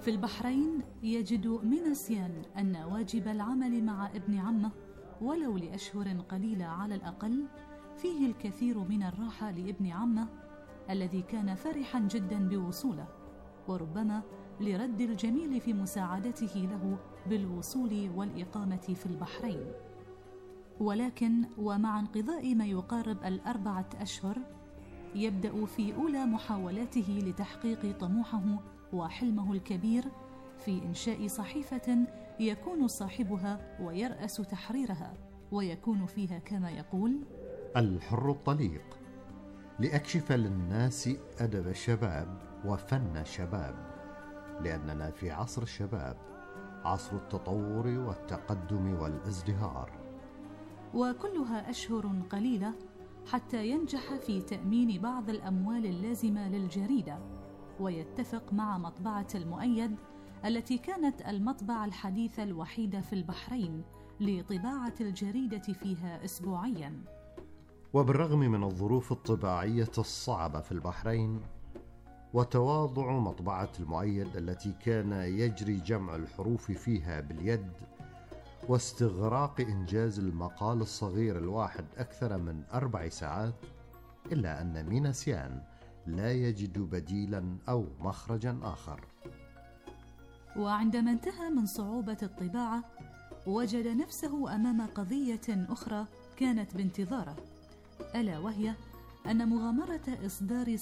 في البحرين يجد ميناسيان أن واجب العمل مع ابن عمه ولو لأشهر قليلة على الأقل فيه الكثير من الراحة لابن عمه الذي كان فرحا جدا بوصوله، وربما لرد الجميل في مساعدته له بالوصول والإقامة في البحرين. ولكن ومع انقضاء ما يقارب 4 أشهر يبدأ في أولى محاولاته لتحقيق طموحه وحلمه الكبير في إنشاء صحيفة يكون صاحبها ويرأس تحريرها، ويكون فيها كما يقول: الحر الطليق، لأكشف للناس أدب الشباب وفن الشباب، لأننا في عصر الشباب، عصر التطور والتقدم والازدهار. وكلها أشهر قليلة حتى ينجح في تأمين بعض الأموال اللازمة للجريدة، ويتفق مع مطبعة المؤيد التي كانت المطبعة الحديثة الوحيدة في البحرين لطباعة الجريدة فيها أسبوعيا. وبالرغم من الظروف الطباعية الصعبة في البحرين وتواضع مطبعة المؤيد التي كان يجري جمع الحروف فيها باليد واستغراق إنجاز المقال الصغير الواحد أكثر من 4 ساعات، إلا أن ميناسيان لا يجد بديلا أو مخرجا آخر. وعندما انتهى من صعوبة الطباعة وجد نفسه أمام قضية أخرى كانت بانتظاره، ألا وهي أن مغامرة إصدار